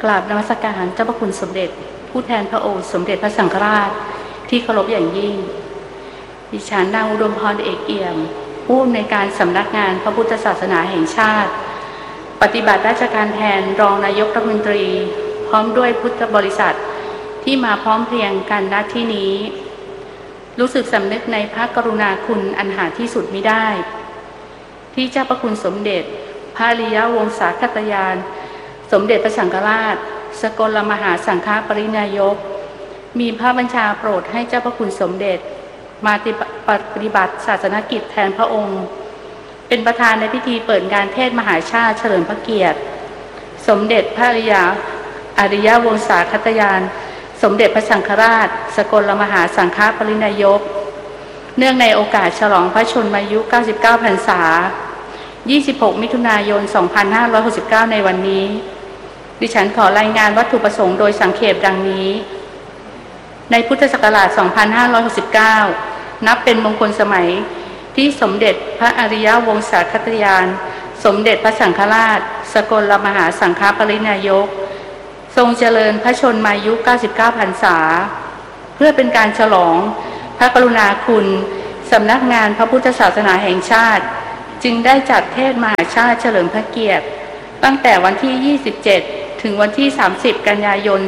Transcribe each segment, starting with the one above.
กราบนมัสการเจ้าพระคุณสมเด็จผู้แทนพระโอษฐ์สมเด็จพระสังฆราชที่เคารพอย่างยิ่งดิฉันนางอุดมพรเอกเอี่ยมผู้อำนวยการสำนักงานพระพุทธศาสนาแห่งชาติปฏิบัติราชการแทนรองนายกรัฐมนตรีพร้อมด้วยพุทธบริษัทที่มาพร้อมเพรียงกันณที่นี้รู้สึกสำนึกในพระกรุณาคุณอันหาที่สุดมิได้ที่เจ้าพระคุณสมเด็จพระอริยวงศาคตยานสมเด็จพระสังฆราชสกลมหาสังฆปรินายกมีพระบัญชาโปรดให้เจ้าพระคุณสมเด็จมาปฏิบัติศาสนกิจแทนพระองค์เป็นประธานในพิธีเปิดงานเทศมหาชาติเฉลิมพระเกียรติสมเด็จพระอริยวงศาคตยานสมเด็จพระสังฆราชสกลมหาสังฆปรินายกเนื่องในโอกาสฉลองพระชนมายุ99พรรษา26มิถุนายน2569ในวันนี้ดิฉันขอรายงานวัตถุประสงค์โดยสังเขปดังนี้ในพุทธศักราช2569นับเป็นมงคลสมัยที่สมเด็จพระอริยวงศาคตยานสมเด็จพระสังฆราชสกลมหาสังฆปรินายกทรงเจริญพระชนมายุ99พรรษาเพื่อเป็นการฉลองพระกรุณาคุณสำนักงานพระพุทธศาสนาแห่งชาติจึงได้จัดเทศมหาชาติเฉลิมพระเกียรติตั้งแต่วันที่27ถึงวันที่30กันยายน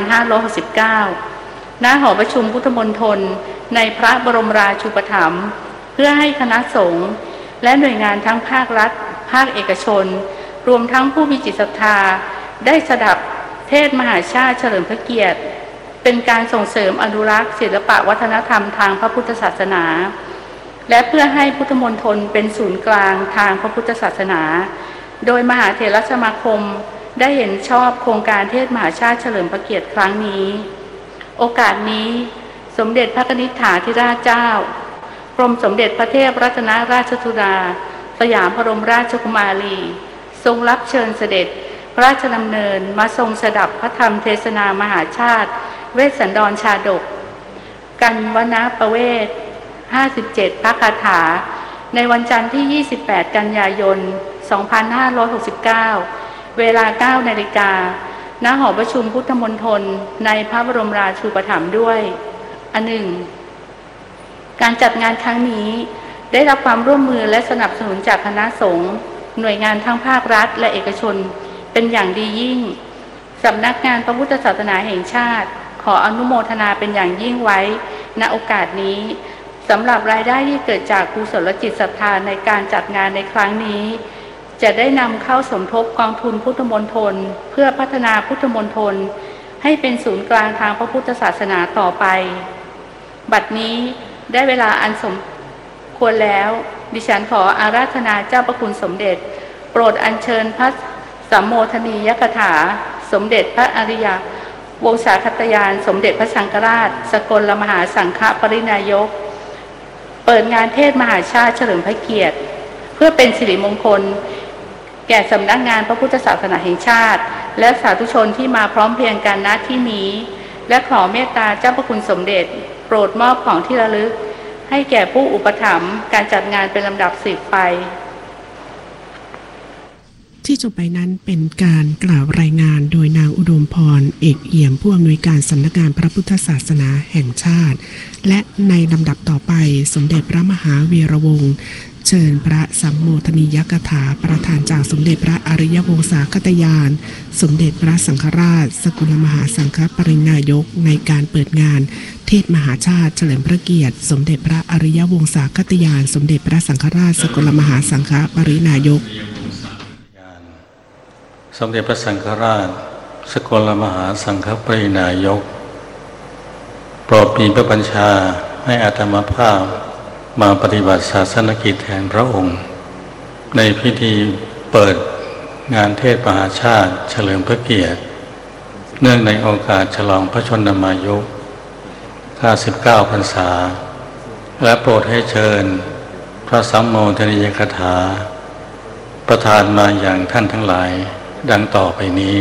2569ณ หอประชุมพุทธมณฑลในพระบรมราชูปถัมภ์เพื่อให้คณะสงฆ์และหน่วยงานทั้งภาครัฐภาคเอกชนรวมทั้งผู้มีจิตศรัทธาได้สดับเทศมหาชาติเฉลิมพระเกียรติเป็นการส่งเสริมอนุรักษ์ศิลปวัฒนธรรมทางพระพุทธศาสนาและเพื่อให้พุทธมณฑลเป็นศูนย์กลางทางพระพุทธศาสนาโดยมหาเถรสมาคมได้เห็นชอบโครงการเทศมหาชาติเฉลิมพระเกียรติครั้งนี้โอกาสนี้สมเด็จพระนิธิฐาธิราชเจ้ากรมสมเด็จพระเทพรัตนราชสุดาสยามบรมราชกุมารีทรงรับเชิญเสด็จพระราชดำเนินมาทรงสดับพระธรรมเทศนามหาชาติเวสสันดรชาดกกันวนประเวศ57พระคาถาในวันจันทร์ที่28กันยายน2569เวลา 9 นาฬิกาณ หอประชุมพุทธมณฑลในพระบรมราชูปถัมภ์ด้วยอันหนึ่งการจัดงานครั้งนี้ได้รับความร่วมมือและสนับสนุนจากคณะสงฆ์หน่วยงานทั้งภาครัฐและเอกชนเป็นอย่างดียิ่งสำนักงานพระพุทธศาสนาแห่งชาติขออนุโมทนาเป็นอย่างยิ่งไว้ณโอกาสนี้สำหรับรายได้ที่เกิดจากกุศลจิตศรัทธาในการจัดงานในครั้งนี้จะได้นำเข้าสมทบกองทุนพุทธมณฑลเพื่อพัฒนาพุทธมณฑลให้เป็นศูนย์กลางทางพระพุทธศาสนาต่อไปบัดนี้ได้เวลาอันสมควรแล้วดิฉันขออาราธนาเจ้าพระคุณสมเด็จโปรดอัญเชิญพระสัมโมทนียกถาสมเด็จพระอริยวงศาคตยานสมเด็จพระสังฆราชสกลมหาสังฆปรินายกเปิดงานเทศมหาชาติเฉลิมพระเกียรติเพื่อเป็นสิริมงคลแก่สำนักงานพระพุทธศาสนาแห่งชาติและสาธุชนที่มาพร้อมเพรียงกันณที่นี้และขอเมตตาเจ้าพระคุณสมเด็จโปรดมอบของที่ระลึกให้แก่ผู้อุปถัมภ์การจัดงานเป็นลำดับสืบไปที่จบไปนั้นเป็นการกล่าวรายงานโดยนางอุดมพรเอกเอี่ยมผู้อำนวยการสำนักงานพระพุทธศาสนาแห่งชาติและในลำดับต่อไปสมเด็จพระมหาวีระวงศ์เชิญพระสัมโมทนียกถาประธานจากสมเด็จพระอริยวงศาคตยานสมเด็จพระสังฆราชสกลมหาสังฆปรินายกในการเปิดงานเทศมหาชาติเฉลิมพระเกียรติสมเด็จพระอริยวงศาคตยานสมเด็จพระสังฆราชสกลมหาสังฆปรินายกสมเด็จพระสังฆราชสกลมหาสังฆปรินายกโปรดมีพระบัญชาให้อาตมาภาพมาปฏิบัติศาสนกิจแทนพระองค์ในพิธีเปิดงานเทศมหาชาติเฉลิมพระเกียรติเนื่องในโอกาสฉลองพระชนมายุ99พรรษาและโปรดให้เชิญพระสัมโมทนียกถาประทานมาอย่างท่านทั้งหลายดังต่อไปนี้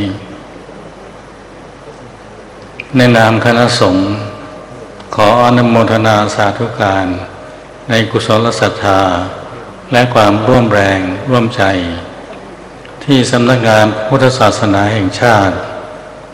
ในนามคณะสงฆ์ขออนุโมทนาสาธุการในกุศลศรัทธาและความร่วมแรงร่วมใจที่สำนักงานพุทธศาสนาแห่งชาติ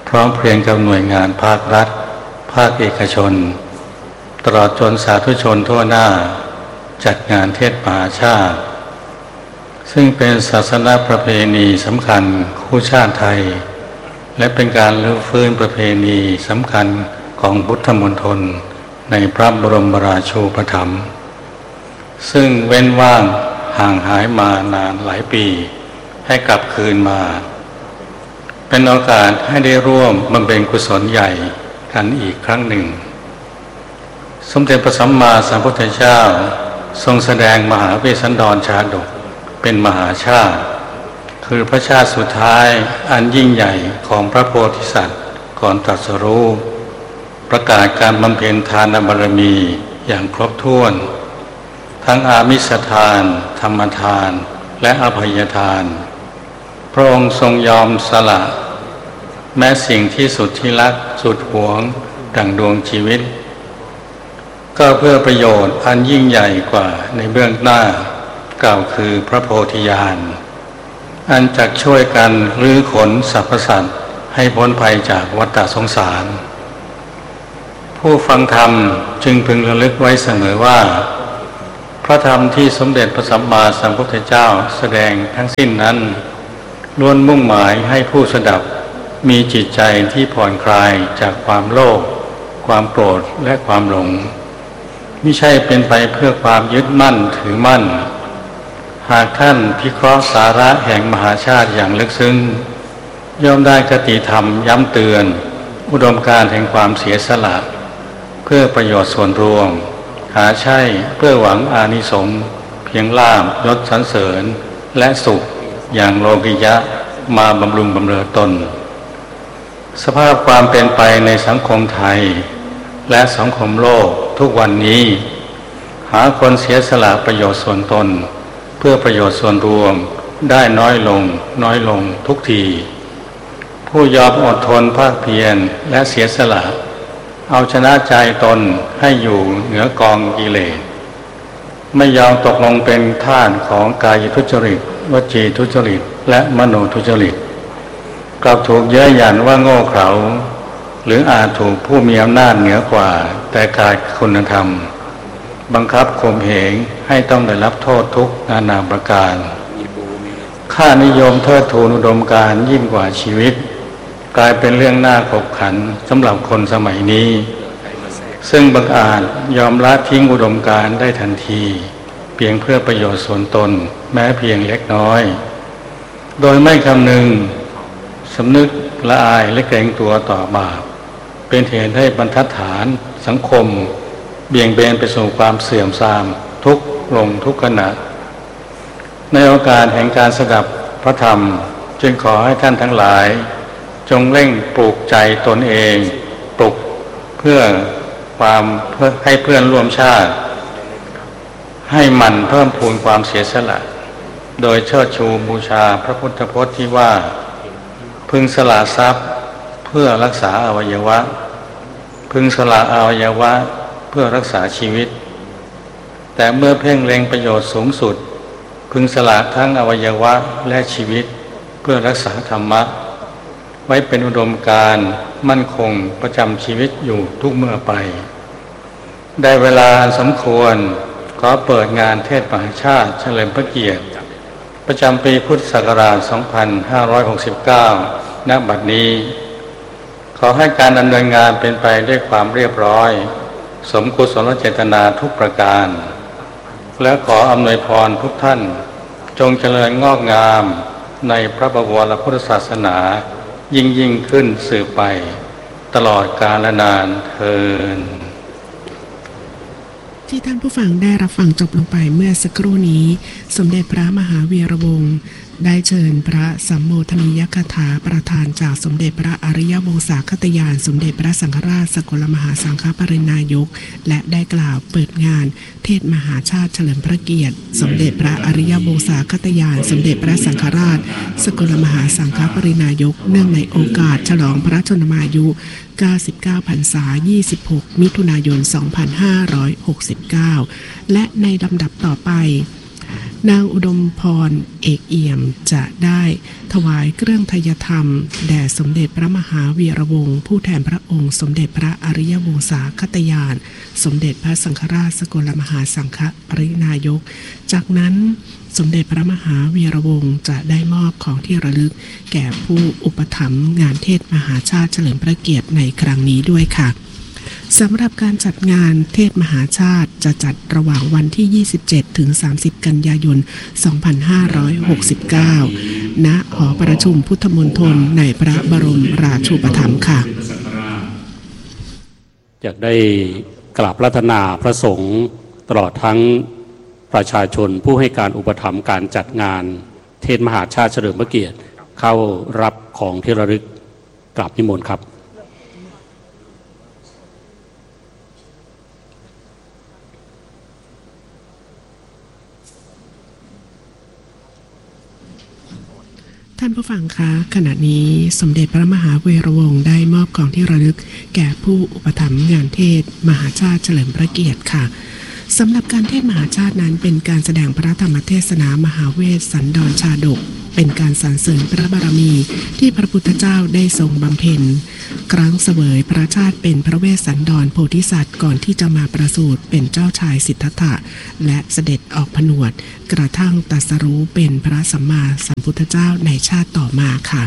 พร้อมเพรียงกับหน่วยงานภาครัฐภาคเอกชนตลอดจนสาธุชนทั่วหน้าจัดงานเทศมหาชาติซึ่งเป็นศาสนประเพณีสำคัญคู่ชาติไทยและเป็นการรื้อฟื้นประเพณีสำคัญของพุทธมณฑลในพระบรมราชูปถัมภ์ซึ่งเว้นว่างห่างหายมานานหลายปีให้กลับคืนมาเป็นโอกาสให้ได้ร่วมบำเพ็ญกุศลใหญ่กันอีกครั้งหนึ่งสมเด็จพระสัมมาสัมพุทธเจ้าทรงแสดงมหาเวสสันดรชาดกเป็นมหาชาติคือพระชาติสุดท้ายอันยิ่งใหญ่ของพระโพธิสัตว์ก่อนตรัสรู้ประกาศการบำเพ็ญทานบารมีอย่างครบถ้วนทั้งอามิสทานธรรมทานและอภัยทานพระองค์ทรงยอมสละแม้สิ่งที่สุดที่รักสุดหวงดั่งดวงชีวิตก็เพื่อประโยชน์อันยิ่งใหญ่กว่าในเบื้องหน้ากล่าวคือพระโพธิญาณอันจักช่วยกันรื้อขนสรรพสัตว์ให้พ้นภัยจากวัฏสงสารผู้ฟังธรรมจึงพึงระลึกไว้เสมอว่าพระธรรมที่สมเด็จพระสัมมาสัมพุทธเจ้าแสดงทั้งสิ้นนั้นล้วนมุ่งหมายให้ผู้สดับมีจิตใจที่ผ่อนคลายจากความโลภความโกรธและความหลงมิใช่เป็นไปเพื่อความยึดมั่นถือมั่นหากท่านพิเคราะห์สาระแห่งมหาชาติอย่างลึกซึ้งย่อมได้คติธรรมย้ำเตือนอุดมการณ์แห่งความเสียสละเพื่อประโยชน์ส่วนรวมหาใช่เพื่อหวังอานิสงส์เพียงลาภยศสรรเสริญและสุขอย่างโลกิยะมาบำรุงบำเรอตนสภาพความเป็นไปในสังคมไทยและสังคมโลกทุกวันนี้หาคนเสียสละประโยชน์ส่วนตนเพื่อประโยชน์ส่วนรวมได้น้อยลงทุกทีผู้ยอมอดทนภาคเพียรและเสียสละเอาชนะใจตนให้อยู่เหนือกองกิเลสไม่ยอมตกลงเป็นทาสของกายทุจริตวจีทุจริตและมโนทุจริตกลับถูกเย้ยหยันว่าโง่เขลาหรืออาจถูกผู้มีอำนาจเหนือกว่าแต่ขาดคุณธรรมบังคับข่มเหงให้ต้องได้รับโทษทุกนานาประการค่านิยมเทิดทูนอุดมการณ์ยิ่งกว่าชีวิตกลายเป็นเรื่องน่าขบขันสำหรับคนสมัยนี้ซึ่งบางอาจยอมละทิ้งอุดมการณ์ได้ทันทีเพียงเพื่อประโยชน์ส่วนตนแม้เพียงเล็กน้อยโดยไม่คำนึงสำนึกละอายและเกรงตัวต่อบาปเป็นเหตุให้บรรทัดฐานสังคมเบี่ยงเบนไปสู่ความเสื่อมทรามทุกข์ลงทุกขณะในโอกาสแห่งการสดับพระธรรมจึงขอให้ท่านทั้งหลายจงเร่งปลูกใจตนเองปลุกเพื่อให้เพื่อนร่วมชาติให้มันเพิ่มพูนความเสียสละโดยเชิดชูบูชาพระพุทธพจน์ที่ว่าพึงสละทรัพย์เพื่อรักษาอวัยวะพึงสละอวัยวะเพื่อรักษาชีวิตแต่เมื่อเพ่งเล็งประโยชน์สูงสุดพึงสละทั้งอวัยวะและชีวิตเพื่อรักษาธรรมะไว้เป็นอุดมการณ์มั่นคงประจำชีวิตอยู่ทุกเมื่อไปได้เวลาสมควรขอเปิดงานเทศมหาชาติเฉลิมพระเกียรติประจำปีพุทธศักราช 2569 ณ บัดนี้ขอให้การดำเนินงานเป็นไปด้วยความเรียบร้อยสมกุศลเจตนาทุกประการและขออำนวยพรทุกท่านจงเจริญงอกงามในพระบวรพุทธศาสนายิ่งขึ้นสืบไปตลอดกาลนานเทอญที่ท่านผู้ฟังได้รับฟังจบลงไปเมื่อสักครู่นี้สมเด็จพระมหาวีระวงศ์ได้เชิญพระสัมโมทนียคถาประทานจากสมเด็จพระอริยวงศาคตยานสมเด็จพระสังฆราชสกลมหาสังฆปรินายกและได้กล่าวเปิดงานเทศมหาชาติเฉลิมพระเกียรติสมเด็จพระอริยวงศาคตยานสมเด็จพระสังฆราชสกลมหาสังฆปรินายกเนื่องในโอกาสฉลองพระชนมายุ99 พรรษา 26 มิถุนายน 2569 และในลำดับต่อไปนางอุดมพรเอกเอี่ยมจะได้ถวายเครื่องไทยธรรมแด่สมเด็จพระมหาวีระวงศ์ผู้แทนพระองค์สมเด็จพระอริยวงศาคตญาณสมเด็จพระสังฆราชสกลมหาสังฆปรินายกจากนั้นสมเด็จพระมหาวีระวงศ์จะได้มอบของที่ระลึกแก่ผู้อุปถัมภ์งานเทศมหาชาติเฉลิมพระเกียรติในครั้งนี้ด้วยค่ะสำหรับการจัดงานเทศมหาชาติจะจัดระหว่างวันที่ 27 ถึง 30 กันยายน 2569 ณ หอประชุมพุทธมณฑลในพระบรมราชูปถัมภ์ค่ะอยากได้กราบรัตนาพระสงฆ์ตลอดทั้งประชาชนผู้ให้การอุปถัมภ์การจัดงานเทศมหาชาติเฉลิมพระเกียรติเข้ารับของที่ระลึกกราบนิมนต์ครับท่านผู้ฟังคะขณะนี้สมเด็จพระมหาวีระวงศ์ได้มอบของที่ระลึกแก่ผู้อุปถัมภ์งานเทศมหาชาติเฉลิมพระเกียรติค่ะสำหรับการเทศมหาชาตินั้นเป็นการแสดงพระธรรมเทศนามหาเวสสันดรชาดกเป็นการสรรเสริญพระบารมีที่พระพุทธเจ้าได้ทรงบำเพ็ญครั้งเสวยพระชาติเป็นพระเวสสันดรโพธิสัตว์ก่อนที่จะมาประสูติเป็นเจ้าชายสิทธัตถะและเสด็จออกผนวดกระทั่งตรัสรู้เป็นพระสัมมาสัมพุทธเจ้าในชาติต่อมาค่ะ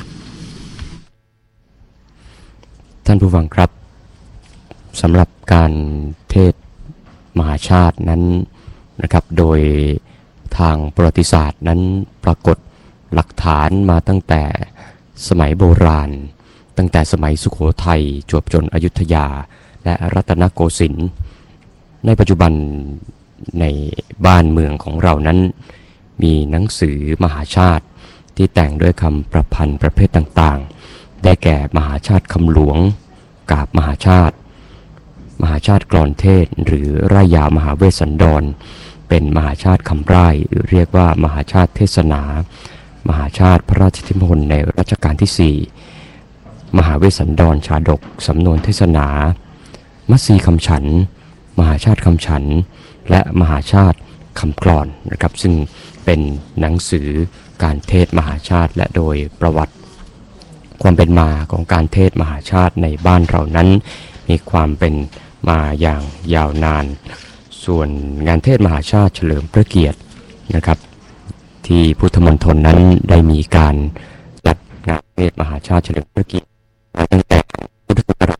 ท่านผู้ฟังครับสำหรับการเทศมหาชาตินั้นนะครับโดยทางประวัติศาสตร์นั้นปรากฏหลักฐานมาตั้งแต่สมัยโบราณตั้งแต่สมัยสุโขทัยจวบจนอยุธยาและรัตนโกสินทร์ในปัจจุบันในบ้านเมืองของเรานั้นมีหนังสือมหาชาติที่แต่งด้วยคำประพันธ์ประเภทต่างๆได้แก่มหาชาติคำหลวงกาบมหาชาติมหาชาติกลอนเทศหรือร่ายยาวมหาเวสสันดรเป็นมหาชาติคำร่ายหรือเรียกว่ามหาชาติเทศนามหาชาติพระราชนิพนธ์ในรัชกาลที่4มหาเวสสันดรชาดกสำนวนเทศนามัสสีคำฉันมหาชาติคำฉันและมหาชาติคำกลอนนะครับซึ่งเป็นหนังสือการเทศมหาชาติและโดยประวัติความเป็นมาของการเทศมหาชาติในบ้านเรานั้นมีความเป็นมาอย่างยาวนานส่วนงานเทศมหาชาติเฉลิมพระเกียรตินะครับที่พุทธมณฑลนั้นได้มีการจัดงานเทศมหาชาติเฉลิมพระเกียรติมาตั้งแต่พุทธศักราช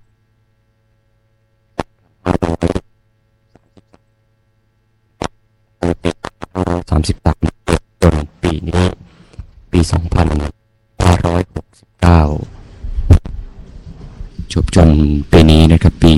33จนปีนี้ปี2569จบจนปีนี้นะครับปี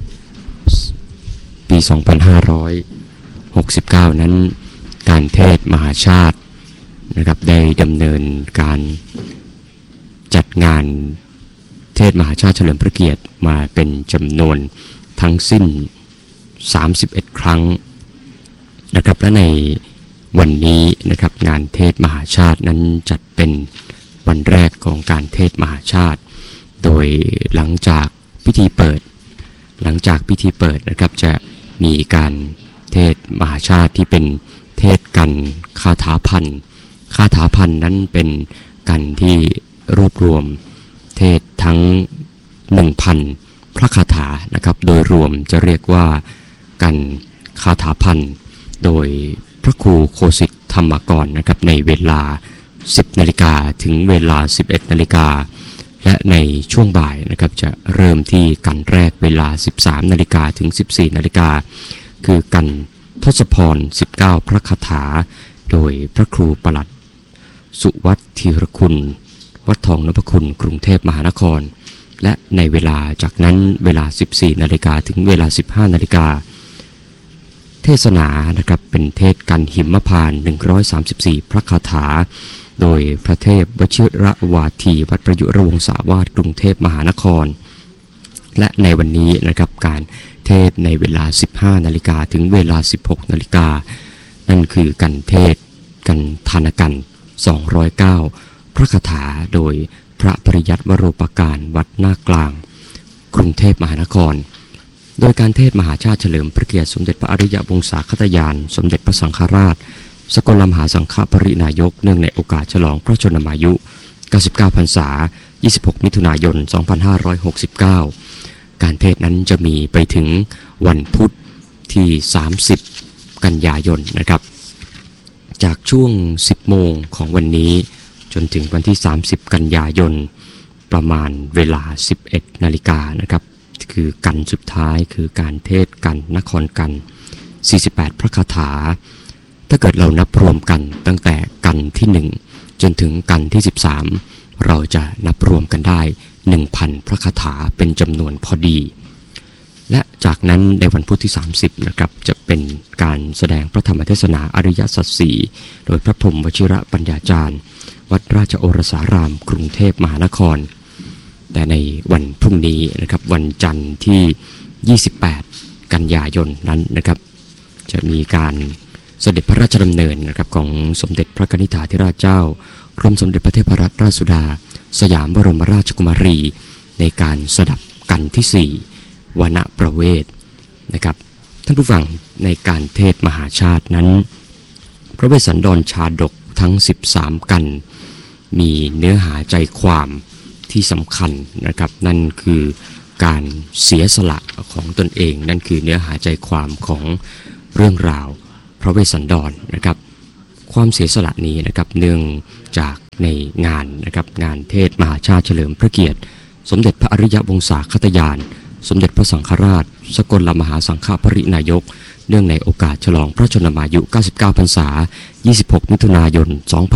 2569นั้นการเทศมหาชาตินะครับได้ดำเนินการจัดงานเทศมหาชาติเฉลิมพระเกียรติมาเป็นจำนวนทั้งสิ้น31ครั้งนะครับและในวันนี้นะครับงานเทศมหาชาตินั้นจัดเป็นวันแรกของการเทศมหาชาติโดยหลังจากพิธีเปิดนะครับจะมีการเทศมหาชาติที่เป็นเทศกันคาถาพันนั้นเป็นกันที่รวบรวมเทศทั้ง 1,000 พระคาถานะครับโดยรวมจะเรียกว่ากันคาถาพันโดยพระครูโคสิทธธรรมกรนะครับในเวลา 10 นาฬิกาถึงเวลา 11 นาฬิกาและในช่วงบ่ายนะครับจะเริ่มที่กันแรกเวลา 13 นาฬิกาถึง 14 นาฬิกาคือกันทศพร19 พระคาถาโดยพระครูปลัดสุวัฒน์ธีรคุณวัดทองนพคุณกรุงเทพมหานครและในเวลาจากนั้นเวลา 14 นาฬิกาถึงเวลา 15 นาฬิกาเทศนานะครับเป็นเทศกันหิมพานต์134 พระคาถาโดยพระเทพวชิรวาทีวัดประยุรวงศาวาสกรุงเทพมหานครและในวันนี้นะครับการเทศในเวลา 15 นาฬิกาถึงเวลา 16 นาฬิกานั่นคือกันเทศกันทานกัน209 พระคาถาโดยพระปริยัติวโรปการวัดหน้ากลางกรุงเทพมหานครโดยการเทศมหาชาติเฉลิมพระเกียรติสมเด็จพระอริยวงศาคตญาณสมเด็จพระสังฆราชสกลมหาสังฆปรินายกเนื่องในโอกาสฉลองพระชนมายุ99 พรรษา26 มิถุนายน 2569การเทศนั้นจะมีไปถึงวันพุธที่30 กันยายนนะครับจากช่วง10 โมงของวันนี้จนถึงวันที่30 กันยายนประมาณเวลา 11 นาฬิกานะครับคือกันสุดท้ายคือการเทศกันนครกัน48 พระคาถาถ้าเกิดเรานับรวมกันตั้งแต่กันที่1จนถึงกันที่13เราจะนับรวมกันได้ 1,000 พระคาถาเป็นจำนวนพอดีและจากนั้นในวันพุธที่30นะครับจะเป็นการแสดงพระธรรมเทศนาอริยสัจสี่โดยพระพรหมวชิระปัญญาจารย์วัดราชโอรสารามกรุงเทพมหานครแต่ในวันพรุ่งนี้นะครับวันจันทร์ที่28 กันยายนนั้นนะครับจะมีการเสด็จพระราชดำเนินนะครับของสมเด็จพระกนิษฐาธิราชเจ้ากรมสมเด็จพระเทพรัตนราชสุดาสยามบรมราชกุมารีในการสดับกันที่4วณประเวศนะครับท่านผู้ฟังในการเทศมหาชาตินั้นพระเวสสันดรชาดกทั้ง13กันมีเนื้อหาใจความที่สำคัญนะครับนั่นคือการเสียสละของตนเองนั่นคือเนื้อหาใจความของเรื่องราวพระเวสสันดรนะครับความเสียสละนี้นะครับเนื่องจากในงานนะครับงานเทศมหาชาติเฉลิมพระเกียรติสมเด็จพระอริยวงศาคตยานสมเด็จพระสังฆราชสกลมหาสังฆปรินายกเนื่องในโอกาสฉลองพระชนมายุ99 พรรษา26 มิถุนายน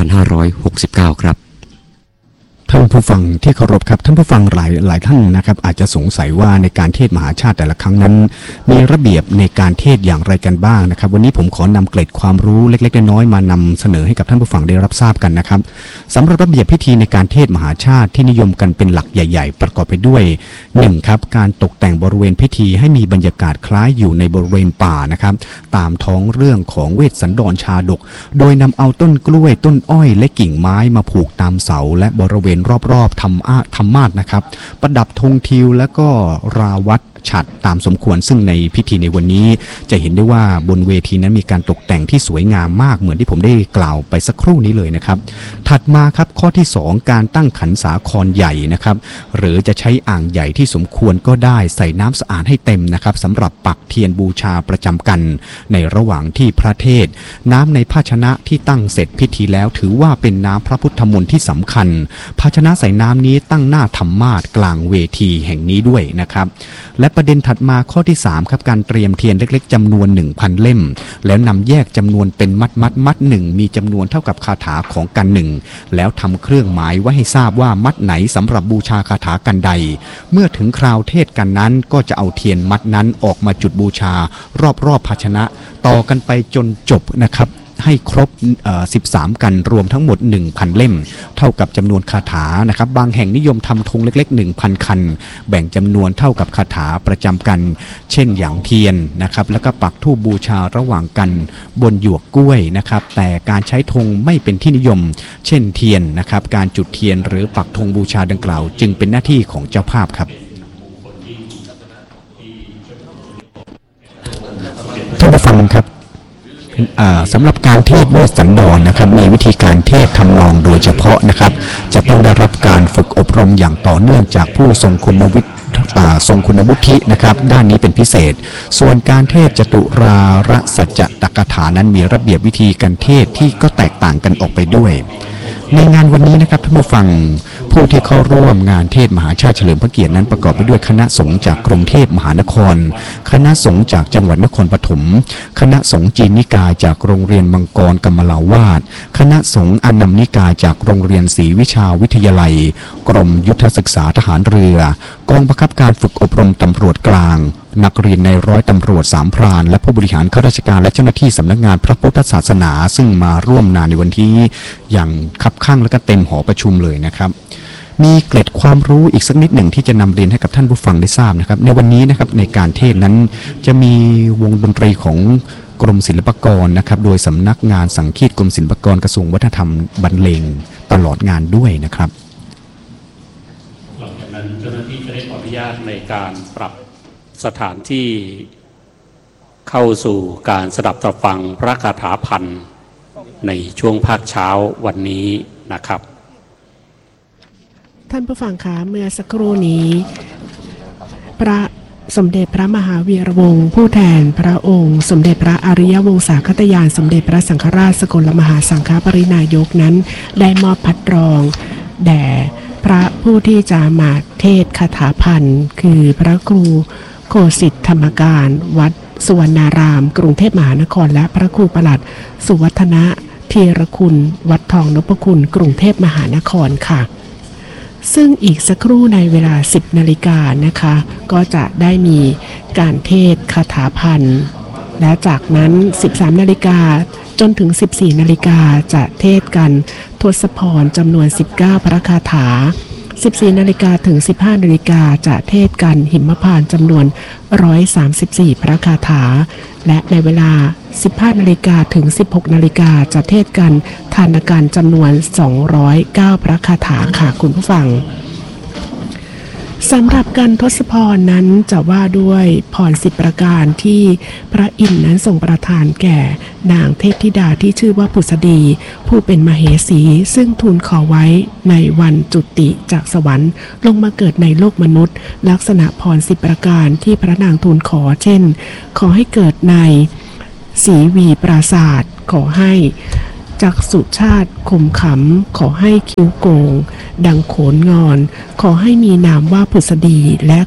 2569ครับท่านผู้ฟังที่เคารพครับท่านผู้ฟังหลายท่านนะครับอาจจะสงสัยว่าในการเทศมหาชาติแต่ละครั้งนั้นมีระเบียบในการเทศอย่างไรกันบ้างนะครับวันนี้ผมขอนำเกร็ดความรู้เล็กๆน้อยๆมานำเสนอให้กับท่านผู้ฟังได้รับทราบกันนะครับสำหรับระเบียบพิธีในการเทศมหาชาติที่นิยมกันเป็นหลักใหญ่ๆประกอบไปด้วย 1. ครับการตกแต่งบริเวณพิธีให้มีบรรยากาศคล้ายอยู่ในบริเวณป่านะครับตามท้องเรื่องของเวสสันดรชาดกโดยนำเอาต้นกล้วยต้นอ้อยและกิ่งไม้มาผูกตามเสาและบริเวณรอบๆธรรมาสนะครับประดับธงทิวและก็ราวัตฉัตรตามสมควรซึ่งในพิธีในวันนี้จะเห็นได้ว่าบนเวทีนั้นมีการตกแต่งที่สวยงามมากเหมือนที่ผมได้กล่าวไปสักครู่นี้เลยนะครับถัดมาครับข้อที่2การตั้งขันสาครใหญ่นะครับหรือจะใช้อ่างใหญ่ที่สมควรก็ได้ใส่น้ำสะอาดให้เต็มนะครับสำหรับปักเทียนบูชาประจำกันในระหว่างที่พระเทศน้ำในภาชนะที่ตั้งเสร็จพิธีแล้วถือว่าเป็นน้ำพระพุทธมนต์ที่สำคัญภาชนะใส่น้ำนี้ตั้งหน้าธรรมาสน์กลางเวทีแห่งนี้ด้วยนะครับและประเด็นถัดมาข้อที่3ครับการเตรียมเทียนเล็กๆจำนวน 1,000 เล่มแล้วนำแยกจำนวนเป็นมัดหนึ่งมีจำนวนเท่ากับคาถาของกันหนึ่งแล้วทำเครื่องหมายไว้ให้ทราบว่ามัดไหนสำหรับบูชาคาถากันใดเมื่อถึงคราวเทศกันนั้นก็จะเอาเทียนมัดนั้นออกมาจุดบูชารอบภาชนะต่อกันไปจนจบนะครับให้ครบ13กันรวมทั้งหมด 1,000 เล่มเท่ากับจำนวนคาถานะครับบางแห่งนิยมทำธงเล็กๆ 1,000 คันแบ่งจำนวนเท่ากับคาถาประจำกันเช่นอย่างเทียนนะครับแล้วก็ปักธูปบูชาระหว่างกันบนหยวกกล้วยนะครับแต่การใช้ธงไม่เป็นที่นิยมเช่นเทียนนะครับการจุดเทียนหรือปักธงบูชาดังกล่าวจึงเป็นหน้าที่ของเจ้าภาพครับท่านผู้ฟังครับสำหรับการเทศเวสสันดรนะครับมีวิธีการเทศทำนองโดยเฉพาะนะครับจะต้องได้รับการฝึกอบรมอย่างต่อเนื่องจากผู้ทรงคุณวุฒินะครับด้านนี้เป็นพิเศษส่วนการเทศจตุราระสัจจตกถานั้นมีระเบียบวิธีการเทศที่ก็แตกต่างกันออกไปด้วยในงานวันนี้นะครับท่านผู้ฟังผู้ที่เข้าร่วมงานเทศมหาชาติเฉลิมพระเกียรตินั้นประกอบไปด้วยคณะสงฆ์จากกรุงเทพมหานครคณะสงฆ์จากจังหวัดนครปฐมคณะสงฆ์จีนนิกายจากโรงเรียนมังกรกำมะลาวาสคณะสงฆ์อานัมนิกายจากโรงเรียนศรีวิชาวิทยาลัยกรมยุทธศึกษาทหารเรือกองบังคับการฝึกอบรมตำรวจกลางนักเรียนในร้อยตำรวจ3 พรานและผู้บริหารข้าราชการและเจ้าหน้าที่สำนักงานพระพุทธศาสนาซึ่งมาร่วมงานในวันที่อย่างคับคั่งและก็เต็มหอประชุมเลยนะครับมีเกร็ดความรู้อีกสักนิดหนึ่งที่จะนำเรียนให้กับท่านผู้ฟังได้ทราบนะครับในวันนี้นะครับในการเทศนั้นจะมีวงดนตรีของกรมศิลปากรนะครับโดยสำนักงานสังคีตกรมศิลปากรกระทรวงวัฒนธรรมบรรเลงตลอดงานด้วยนะครับหลังจากนั้นเจ้าหน้าที่จะได้ขออนุญาตในการปรับสถานที่เข้าสู่การสดับตรับฟังพระคาถาพันธ์ในช่วงภาคเช้าวันนี้นะครับท่านผู้ฟังคะเมื่อสักครู่นี้พระสมเด็จพระมหาวีระวงศ์ผู้แทนพระองค์สมเด็จพระอริยวงศาคตยานสมเด็จพระสังฆราชสกลมหาสังฆปรินายกนั้นได้มอบพัดรองแด่พระผู้ที่จะมาเทศคาถาพันธ์คือพระครูโคสิทธธรรมการวัดสุวรรณารามกรุงเทพมหานครและพระครูประหลัดสุวัฒนะธีรคุณวัดทองนพคุณกรุงเทพมหานครค่ะซึ่งอีกสักครู่ในเวลา 10 นาฬิกานะคะก็จะได้มีการเทศคาถาพันธ์และจากนั้น 13 นาฬิกาจนถึง 14 นาฬิกาจะเทศกันทศพรจำนวน 19 พระคาถา 14 นาฬิกาถึง 15 นาฬิกาจะเทศกันหิมพานต์จำนวน 134 พระคาถาและในเวลา 15 นาฬิกาถึง 16 นาฬิกาจะเทศกันทานการจำนวน 209 พระคาถาค่ะคุณผู้ฟังสำหรับการทศพรนั้นจะว่าด้วยพร10 ประการที่พระอินทร์นั้นทรงประทานแก่นางเทพธิดาที่ชื่อว่าผุษดีผู้เป็นมเหสีซึ่งทูลขอไว้ในวันจุติจากสวรรค์ลงมาเกิดในโลกมนุษย์ลักษณะพร10 ประการที่พระนางทูลขอเช่นขอให้เกิดในศรีวีปราศาสตร์ขอให้จักษุชาติคมขำขอให้คิ้วโกงดังโขนงอนขอให้มีนามว่าผุษดีและ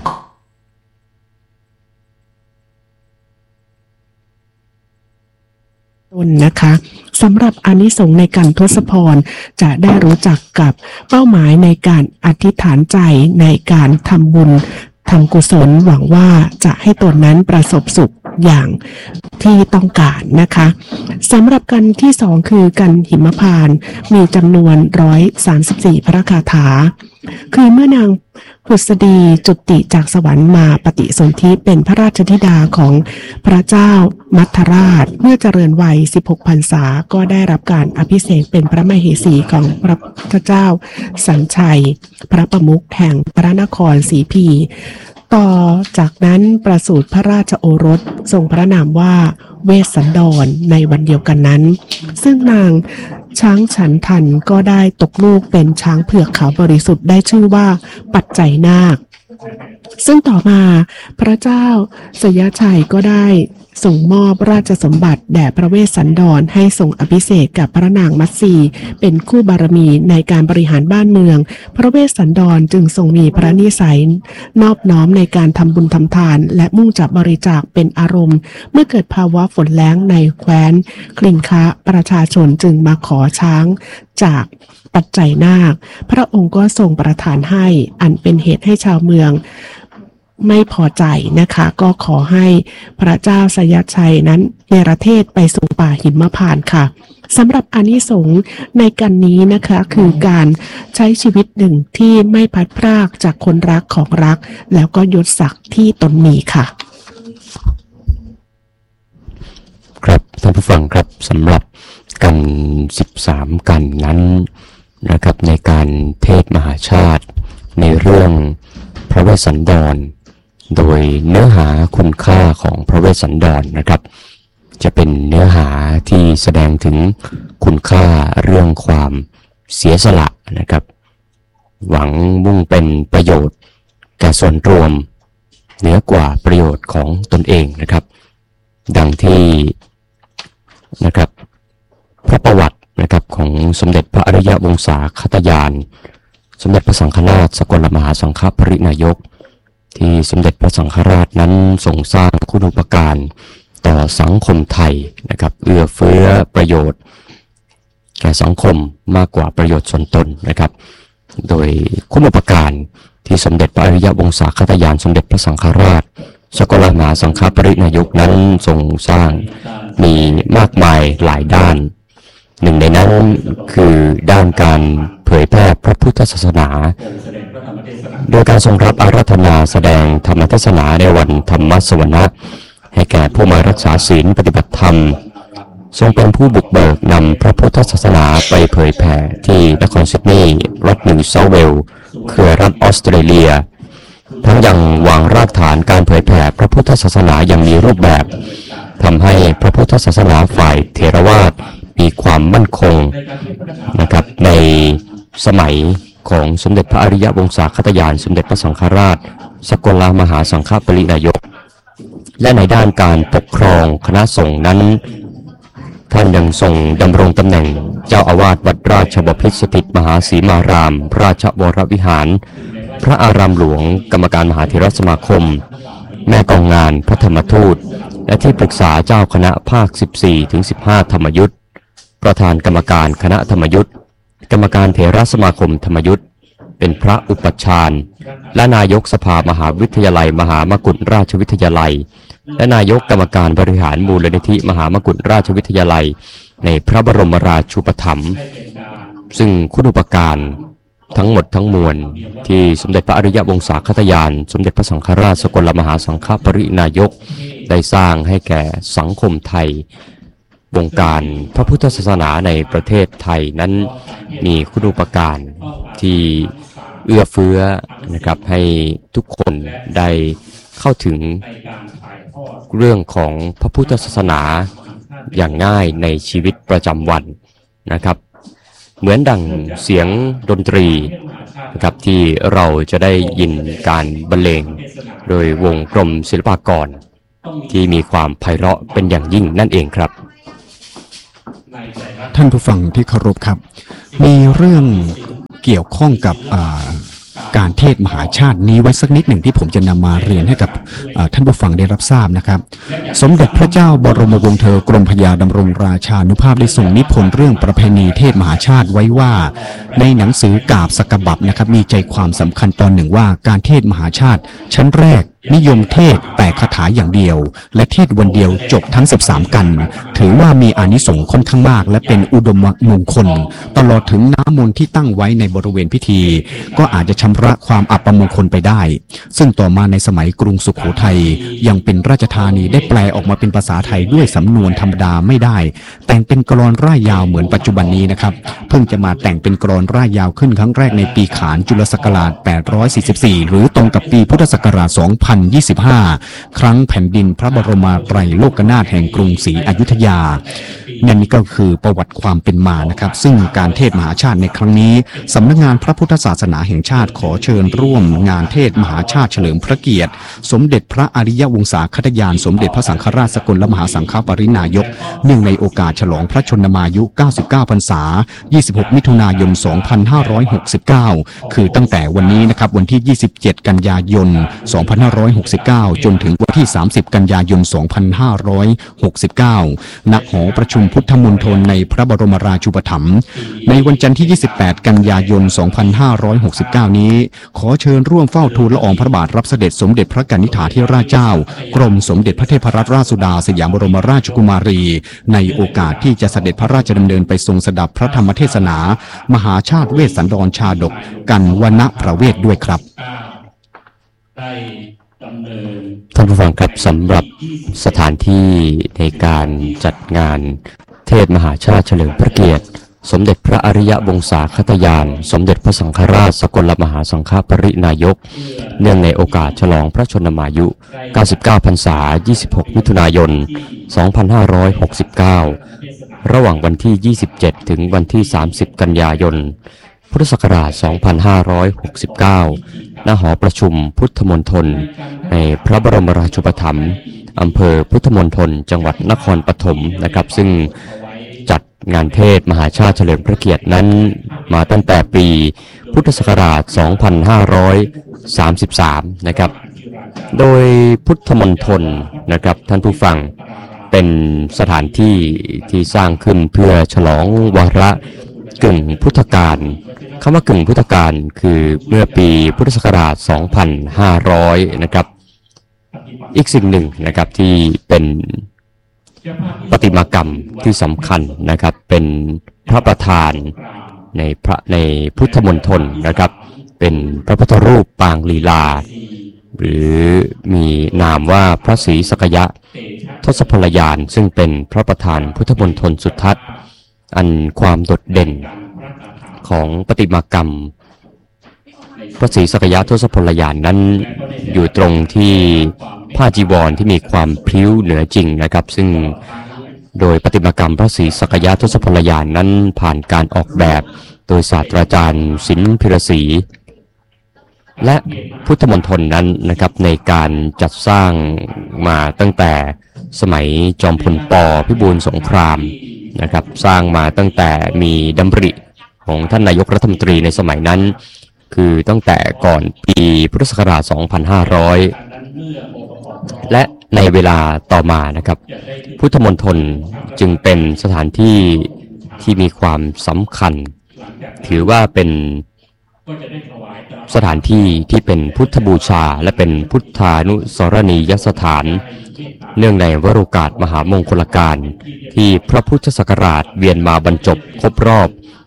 ต้นนะคะสำหรับอานิสงส์ในการทศพรจะได้รู้จักกับเป้าหมายในการอธิษฐานใจในการทำบุญทำกุศลหวังว่าจะให้ตนนั้นประสบสุขอย่างที่ต้องการนะคะสำหรับกันที่2คือกันหิมพานต์มีจำนวน134 พระคาถาคือเมื่อนางผุษดีจุติจากสวรรค์มาปฏิสนธิเป็นพระราชธิดาของพระเจ้ามัทธราชเมื่อเจริญวัย16 พรรษาก็ได้รับการอภิเษกเป็นพระมเหสีของพระพุทธเจ้าสัญชัยพระประมุขแห่งพระนครศรีพีต่อจากนั้นประสูติพระราชโอรสทรงพระนามว่าเวสสันดรในวันเดียวกันนั้นซึ่งนางช้างฉันทันก็ได้ตกลูกเป็นช้างเผือกขาวบริสุทธิ์ได้ชื่อว่าปัจจัยนาคซึ่งต่อมาพระเจ้าสยชัยก็ได้ส่งมอบราชสมบัติแด่พระเวสสันดรให้ทรงอภิเษกกับพระนางมัตสีเป็นคู่บารมีในการบริหารบ้านเมืองพระเวสสันดรจึงทรงมีพระนิสัยนอบน้อมในการทำบุญทำทานและมุ่งจับบริจาคเป็นอารมณ์เมื่อเกิดภาวะฝนแล้งในแคว้นคลิงคะประชาชนจึงมาขอช้างจากปัจจัยนาคพระองค์ก็ทรงประทานให้อันเป็นเหตุให้ชาวเมืองไม่พอใจนะคะก็ขอให้พระเจ้าสยชัยนั้นเนรเทศไปสู่ป่าหิมพานต์ค่ะสำหรับอานิสงส์ในกันนี้นะคะคือการใช้ชีวิตหนึ่งที่ไม่พลัดพรากจากคนรักของรักแล้วก็ยศศักดิ์ที่ตนมีค่ะครับท่านผู้ฟังครับสำหรับกัน13กันนั้นนะครับในการเทศมหาชาติในเรื่องพระเวสสันดรโดยเนื้อหาคุณค่าของพระเวสสันดรนะครับจะเป็นเนื้อหาที่แสดงถึงคุณค่าเรื่องความเสียสละนะครับหวังมุ่งเป็นประโยชน์แก่ส่วนรวมเหนือกว่าประโยชน์ของตนเองนะครับดังที่นะครับพระประวัตินะครับของสมเด็จพระอริยวงศาคตยานสมเด็จพระสังฆราชสกลมหาสังฆปรินายกที่สมเด็จพระสังฆราชนั้นทรงสร้างคุณูปการต่อสังคมไทยนะครับเอื้อเฟื้อประโยชน์แก่สังคมมากกว่าประโยชน์ส่วนตนนะครับโดยคุณูปการที่สมเด็จพระอริยวงศาคตยานสมเด็จพระสังฆราชสกลมหาสังฆปรินายกนั้นทรงสร้างมีมากมายหลายด้านหนึ่งในนั้นคือด้านการเผยแพร่พระพุทธศาสนาโดยการทรงรับอาราธนาแสดงธรรมเทศนาในวันธรรมสวนะให้แก่ผู้มารักษาศีลปฏิบัติธรรมทรงเป็นผู้บุกเบิกนำพระพุทธศาสนาไปเผยแผ่ที่นครซิดนีย์รัฐนิวเซาท์เวลส์เครือรัฐออสเตรเลียทั้งยังวางรากฐานการเผยแผ่พระพุทธศาสนาอย่างมีรูปแบบทำให้พระพุทธศาสนาฝ่ายเถรวาทมีความมั่นคงนะครับในสมัยของสมเด็จพระอริยวงศาคตญาณสมเด็จพระสังฆราชสกลมหาสังฆปรินายกและในด้านการปกครองคณะสงฆ์นั้นท่านยังทรงดำรงตำแหน่งเจ้าอาวาสวัดราชบพิตรสถิตมหาสีมารามราชวรวิหารพระอารามหลวงกรรมการมหาเถรสมาคมแม่กองงานพระธรรมทูตและที่ปรึกษาเจ้าคณะภาค 14-15 ธรรมยุทธประธานกรรมการคณะธรรมยุทธกรรมการเถรสมาคมธรรมยุทธเป็นพระอุปัชฌาย์และนายกสภามหาวิทยาลัยมหามกุฏราชวิทยาลัยและนายกกรรมการบริหารมูลนิธิมหามกุฏราชวิทยาลัยในพระบรมราชูปถัมภ์ซึ่งคุณูปการทั้งหมดทั้งมวลที่สมเด็จพระอริยวงศาคตญาณสมเด็จพระสังฆราชสกลมหาสังฆปรินายกได้สร้างให้แก่สังคมไทยวงการพระพุทธศาสนาในประเทศไทยนั้นมีคุณูปการที่เอื้อเฟื้อนะครับให้ทุกคนได้เข้าถึงเรื่องของพระพุทธศาสนาอย่างง่ายในชีวิตประจำวันนะครับเหมือนดั่งเสียงดนตรีนะครับที่เราจะได้ยินการบรรเลงโดยวงกรมศิลปากรที่มีความไพเราะเป็นอย่างยิ่งนั่นเองครับท่านผู้ฟังที่เคารพครับมีเรื่องเกี่ยวข้องกับการเทศมหาชาตินี้ไว้สักนิดหนึ่งที่ผมจะนำมาเรียนให้กับท่านผู้ฟังได้รับทราบนะครับสมเด็จพระเจ้าบรมวงศ์เธอกรมพระยาดำรงราชานุภาพได้ทรงนิพนธ์เรื่องประเพณีเทศมหาชาติไว้ว่าในหนังสือกาบสกบับนะครับมีใจความสำคัญตอนหนึ่งว่าการเทศมหาชาติชั้นแรกนิยมเทศแต่คาถาอย่างเดียวและเทศวันเดียวจบทั้ง13กันถือว่ามีอานิสงส์ค่อนข้างมากและเป็นอุดมมงคลตลอดถึงน้ำมนต์ที่ตั้งไว้ในบริเวณพิธีก็อาจจะชำระความอัปมงคลไปได้ซึ่งต่อมาในสมัยกรุงสุโขทัยยังเป็นราชธานีได้แปลออกมาเป็นภาษาไทยด้วยสำนวนธรรมดาไม่ได้แต่งเป็นกลอนร่ายยาวเหมือนปัจจุบันนี้นะครับเพิ่งจะมาแต่งเป็นกลอนร่ายยาวขึ้นครั้งแรกในปีขานจุลศักราช844หรือตรงกับปีพุทธศักราช2025ครั้งแผ่นดินพระบรมไตรโลกนาถแห่งกรุงศรีอยุธยานี่ก็คือประวัติความเป็นมานะครับซึ่งการเทศมหาชาติในครั้งนี้สำนักงานพระพุทธศาสนาแห่งชาติขอเชิญร่วมงานเทศมหาชาติเฉลิมพระเกียรติสมเด็จพระอริยวงศาคตญาณสมเด็จพระสังฆราชสกลมหาสังฆปรินายกเนื่องในโอกาสฉลองพระชนมายุ99พรรษา26มิถุนายน2569คือตั้งแต่วันนี้นะครับวันที่27กันยายน2569จนถึงวันที่30กันยายน2569ณหอประชุมพุทธมณฑลในพระบรมราชูปถัมภ์ในวันจันทร์ที่28กันยายน2569นี้ขอเชิญร่วมเฝ้าทูลละอองพระบาทรับเสด็จสมเด็จพระกนิษฐาธิราชเจ้ากรมสมเด็จพระเทพรัตนราชสุดาสยามบรมราชกุมารีในโอกาสที่จะเสด็จพระราชดำเนินไปทรงสดับพระธรรมเทศนามหาชาติเวสสันดรชาดกกันวณประเวทด้วยครับท่านผู้ฟังครับสำหรับสถานที่ในการจัดงานเทศมหาชาติเฉลิมพระเกียรติสมเด็จพระอริยวงศาคตญาณสมเด็จพระสังฆราชสกลมหาสังฆปรินายกเนื่องในโอกาสฉลองพระชนมายุ99พรรษา26มิถุนายน2569ระหว่างวันที่27ถึงวันที่30กันยายนพุทธศักราช2569ณหอประชุมพุทธมณฑลในพระบรมราชูปถัมภ์อำเภอพุทธมณฑลจังหวัดนครปฐมนะครับซึ่งจัดงานเทศมหาชาติเฉลิมพระเกียรตินั้นมาตั้งแต่ปีพุทธศักราช2533นะครับโดยพุทธมณฑลนะครับท่านผู้ฟังเป็นสถานที่ที่สร้างขึ้นเพื่อฉลองวาระกึ่งพุทธกาลคำว่ากึ่งพุทธกาลคือเมื่อปีพุทธศักราช2500นะครับอีกสิ่งหนึ่งนะครับที่เป็นประติมากรรมที่สำคัญนะครับเป็นพระประธานในพุทธมณฑลนะครับเป็นพระพุทธรูปปางลีลาหรือมีนามว่าพระศรีสักยะทศพลยานซึ่งเป็นพระประธานพุทธมณฑลสุทัศน์อันความโดดเด่นของประติมากรรมพระศรีสักยะทศพลยานนั้นอยู่ตรงที่ผ้าจีวรที่มีความพลิ้วเหนือจริงนะครับซึ่งโดยประติมากรรมพระศรีสักยะทศพลยานนั้นผ่านการออกแบบโดยศาสตราจารย์ศิลป์พิรศรีและพุทธมณฑลนั้นนะครับในการจัดสร้างมาตั้งแต่สมัยจอมพลป.พิบูลสงครามนะครับสร้างมาตั้งแต่มีดำริของท่านนายกรัฐมนตรีในสมัยนั้นคือตั้งแต่ก่อนปีพุทธศักราช 2500 และในเวลาต่อมานะครับพุทธมณฑลจึงเป็นสถานที่ที่มีความสำคัญถือว่าเป็นสถานที่ที่เป็นพุทธบูชาและเป็นพุทธานุสรณียสถานเนื่องในวโรกาสมหามงคลการที่พระพุทธศักราชเวียนมาบรรจบครบรอบ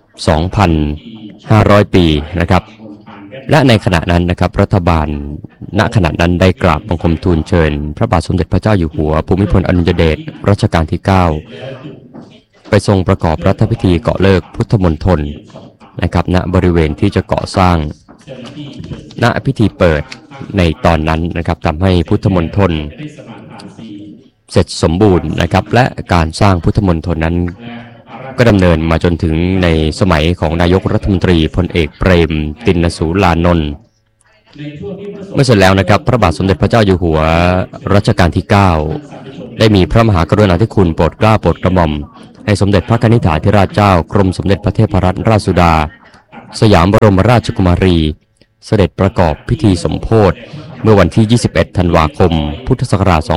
2,500 ปีนะครับและในขณะนั้นนะครับรัฐบาลณขณะนั้นได้กราบบังคมทูลเชิญพระบาทสมเด็จพระเจ้าอยู่หัวภูมิพลอดุลยเดชรัชกาลที่ 9 ไปทรงประกอบรัฐพิธีเกาะเลิกพุทธมณฑลนะครับณบริเวณที่จะก่อสร้างณพิธีเปิดในตอนนั้นนะครับทำให้พุทธมณฑลเสร็จสมบูรณ์นะครับและการสร้างพุทธมณฑลนั้นก็ดำเนินมาจนถึงในสมัยของนายกรัฐมนตรีพลเอกเปรมติณสูลานนท์เมื่อเสร็จแล้วนะครับพระบาทสมเด็จพระเจ้าอยู่หัวรัชกาลที่ 9 ได้มีพระมหากรุณาธิคุณโปรดเกล้าโปรดกระหม่อมให้สมเด็จพระกนิษฐาธิราชเจ้ากรมสมเด็จพระเทพรัตนราชสุดาสยามบรมราชกุมารีเสด็จประกอบพิธีสมโภชเมื่อวันที่ 21 ธันวาคม พุทธศักราช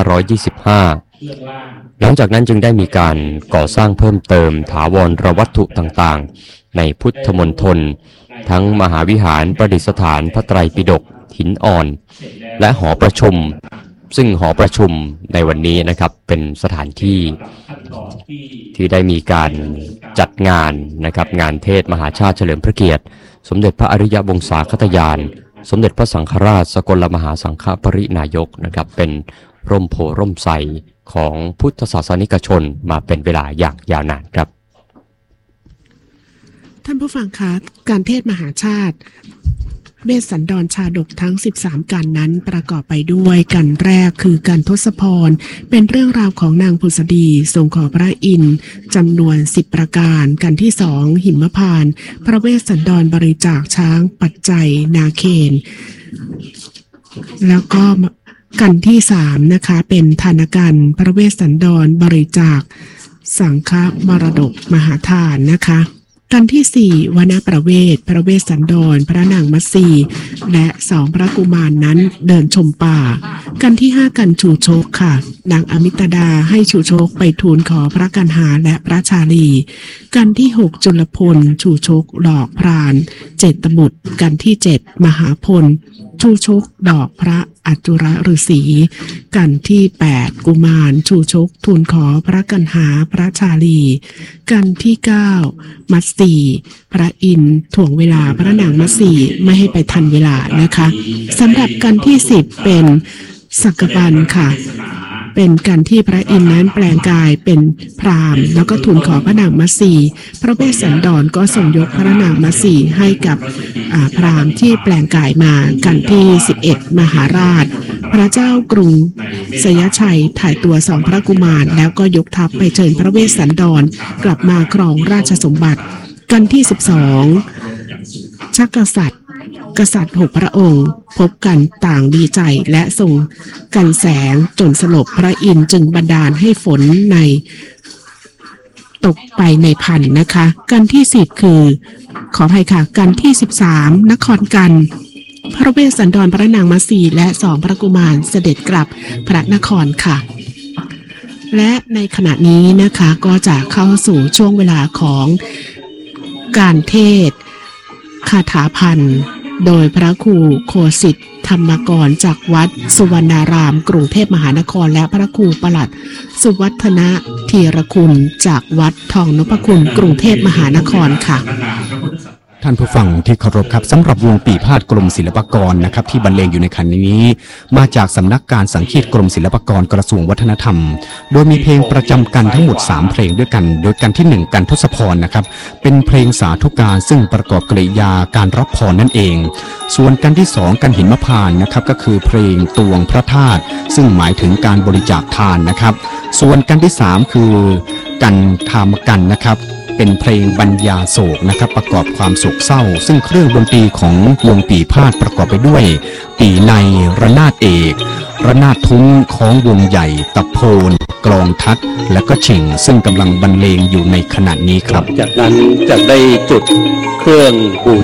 2525 หลังจากนั้นจึงได้มีการก่อสร้างเพิ่มเติมถาวรวัตถุต่างๆในพุทธมณฑลทั้งมหาวิหารประดิษฐานพระไตรปิฎกหินอ่อนและหอประชุมซึ่งหอประชุมในวันนี้นะครับเป็นสถานที่ที่ได้มีการจัดงานนะครับงานเทศมหาชาติเฉลิมพระเกียรติสมเด็จพระอริยวงศาคตญาณสมเด็จพระสังฆราชสกลมหาสังฆปรินายกนะครับเป็นร่มโพร่มไทรของพุทธศาสนิกชนมาเป็นเวลาอย่างยาวนานครับท่านผู้ฟังคะการเทศมหาชาติเวสสันดรชาดกทั้ง13กันนั้นประกอบไปด้วยกันแรกคือการทศพรเป็นเรื่องราวของนางผุษดีทรงขอพระอินทร์จำนวน10ประการกันที่2หิมพานต์พระเวสสันดรบริจาคช้างปัจจัยนาเคนแล้วก็กันที่3นะคะเป็นทานกันพระเวสสันดรบริจาคสังฆมรดกมหาทานนะคะกันที่4วนาประเวศพระเวสสันดรพระนางมัตสีและ2พระกุมาร นั้นเดินชมป่ากันที่5กันชูโชคค่ะนางอมิตดาให้ชูโชคไปทูลขอพระกันหาและพระชาลีกันที่6จุลพลชูโชคดอกพรานเจตบุตรกันที่7มหาพลชูโชคดอกพระอัจจุรฤษีกันที่8กุมารชูโชคทูลขอพระกันหาพระชาลีกันที่9มัตสีพระอินทร์ถ่วงเวลาพระนางมัตสีไม่ให้ไปทันเวลานะคะสำหรับกันที่10เป็นสักบันค่ะเป็นการที่พระอินทร์นั้นแปลงกายเป็นพราหมณ์แล้วก็ทูลขอพระนางมัตสีพระเวสสันดรก็ทรงยกพระนางมัตสีให้กับพราหมณ์ที่แปลงกายมากันที่11มหาราชพระเจ้ากรุงสยชัยถ่ายตัว2พระกุมารแล้วก็ยกทัพไปเชิญพระเวสสันดรกลับมาครองราชสมบัติกันที่12ชักกษัตริย์6พระองค์พบกันต่างดีใจและส่งกันแสงจนสลบพระอินทร์จึงบันดาลให้ฝนในตกไปในพันนะคะกันที่10คือขออภัยค่ะกันที่13นครกันพระเวสสันดรพระนางมัตสีและ2พระกุมารเสด็จกลับพระนครค่ะและในขณะนี้นะคะก็จะเข้าสู่ช่วงเวลาของการเทศคาถาพันธ์โดยพระครูโคสิทธิ์ธรรมกรจากวัดสุวรรณารามกรุงเทพมหานครและพระครูปลัดสุวัฒนธีรคุณจากวัดทองนพคุณกรุงเทพมหานครค่ะท่านผู้ฟังที่เคารพครับสำหรับวงปีพาทย์กรมศิลปากรนะครับที่บรรเลงอยู่ในขณะนี้มาจากสำนักการสังคีตกรมศิลปากรกระทรวงวัฒนธรรมโดยมีเพลงประจำกันทั้งหมด3เพลงด้วยกันโดยกันที่1กันทศพรนะครับเป็นเพลงสาธุการซึ่งประกอบกริยาการรับพรนั่นเองส่วนกันที่2กันหินมะพร้าวนะครับก็คือเพลงตวงพระธาตุซึ่งหมายถึงการบริจาคทานนะครับส่วนกันที่3คือกันธามกันนะครับเป็นเพลงบรรยาโศกนะครับประกอบความโศกเศร้าซึ่งเครื่องดนตรีของวงปีพาทย์ประกอบไปด้วยปีในระนาดเอกระนาดทุ้งของวงใหญ่ตะโพนกลองทัดและก็ฉิงซึ่งกำลังบรรเลงอยู่ในขณะนี้ครับจากนั้นจะได้จุดเครื่องบู